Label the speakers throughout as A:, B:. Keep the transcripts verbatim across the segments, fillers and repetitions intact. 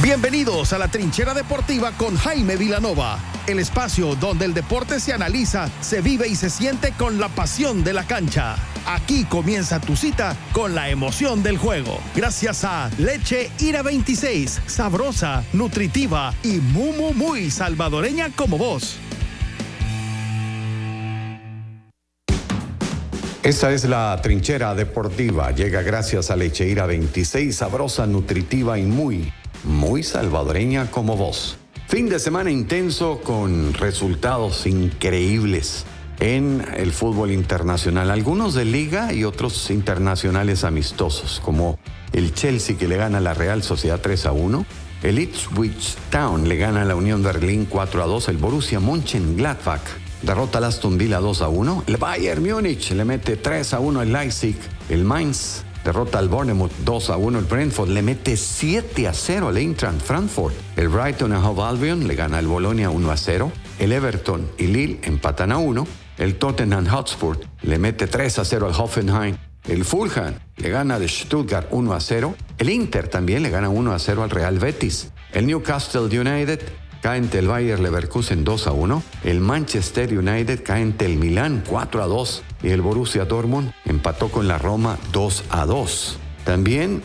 A: Bienvenidos a la Trinchera Deportiva con Jaime Vilanova, el espacio donde el deporte se analiza, se vive y se siente con la pasión de la cancha. Aquí comienza tu cita con la emoción del juego. Gracias a Leche Ira veintiséis, sabrosa, nutritiva y muy, muy, muy salvadoreña como vos.
B: Esta es la Trinchera Deportiva. Llega gracias a Leche Ira veintiséis, sabrosa, nutritiva y muy, muy salvadoreña como vos. Fin de semana intenso con resultados increíbles en el fútbol internacional. Algunos de liga y otros internacionales amistosos, como el Chelsea que le gana a la Real Sociedad tres a uno. El Ipswich Town le gana a la Unión Berlín cuatro a dos. El Borussia Mönchengladbach derrota al Aston Villa dos a uno. El Bayern Múnich le mete tres a uno al Leipzig. El Mainz derrota al Bournemouth dos a uno. El Brentford le mete siete a cero al Eintracht Frankfurt. El Brighton and Hove Albion le gana al Bolonia uno a cero. El Everton y Lille empatan a uno. El Tottenham Hotspur le mete tres a cero al Hoffenheim. El Fulham le gana al Stuttgart uno a cero. El Inter también le gana uno a cero al Real Betis. El Newcastle United cae ante el Bayer Leverkusen dos a uno. El Manchester United cae ante el Milán cuatro a dos. Y el Borussia Dortmund empató con la Roma dos a dos. También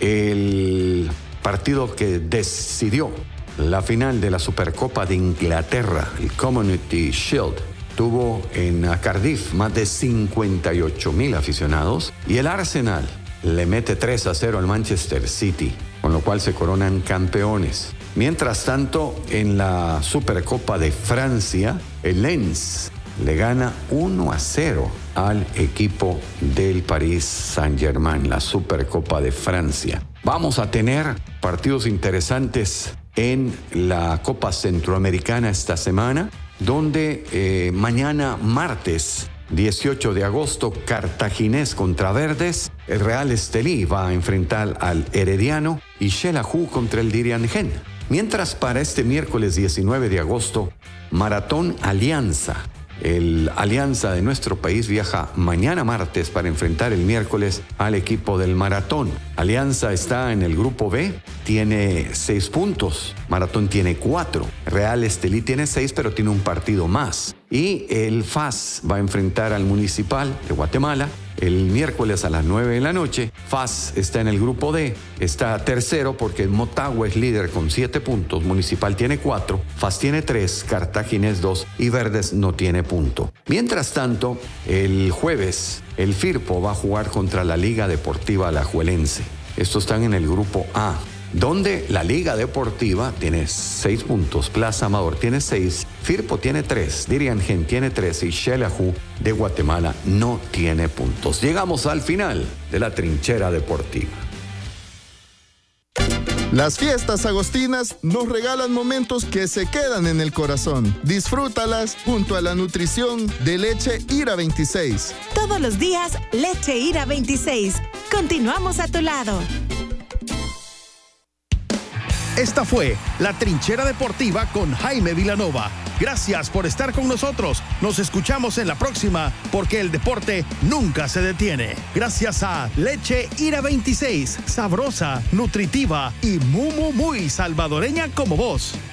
B: el partido que decidió la final de la Supercopa de Inglaterra, el Community Shield, tuvo en Cardiff más de cincuenta y ocho mil aficionados. Y el Arsenal le mete tres a cero al Manchester City, con lo cual se coronan campeones. Mientras tanto, en la Supercopa de Francia, el Lens le gana uno a cero al equipo del Paris Saint-Germain, la Supercopa de Francia. Vamos a tener partidos interesantes en la Copa Centroamericana esta semana, donde eh, mañana martes dieciocho de agosto, Cartaginés contra Verdes, el Real Estelí va a enfrentar al Herediano y Xelajú contra el Diriangén. Mientras para este miércoles diecinueve de agosto, Maratón Alianza. El Alianza de nuestro país viaja mañana martes para enfrentar el miércoles al equipo del Maratón. Alianza está en el grupo B, tiene seis puntos. Maratón tiene cuatro. Real Estelí tiene seis, pero tiene un partido más. Y el F A S va a enfrentar al Municipal de Guatemala el miércoles a las nueve de la noche. F A S está en el grupo D, está tercero porque Motagua es líder con siete puntos, Municipal tiene cuatro, F A S tiene tres, Cartaginés dos y Verdes no tiene punto. Mientras tanto, el jueves, el Firpo va a jugar contra la Liga Deportiva Alajuelense. Estos están en el grupo A, donde la Liga Deportiva tiene seis puntos, Plaza Amador tiene seis, Firpo tiene tres, Diriangén tiene tres y Xelajú de Guatemala no tiene puntos. Llegamos al final de la Trinchera Deportiva.
C: Las fiestas agostinas nos regalan momentos que se quedan en el corazón. Disfrútalas junto a la nutrición de Leche Ira veintiséis.
D: Todos los días, Leche Ira veintiséis. Continuamos a tu lado.
A: Esta fue la Trinchera Deportiva con Jaime Vilanova. Gracias por estar con nosotros. Nos escuchamos en la próxima porque el deporte nunca se detiene. Gracias a Leche Ira veintiséis, sabrosa, nutritiva y muy, muy, muy salvadoreña como vos.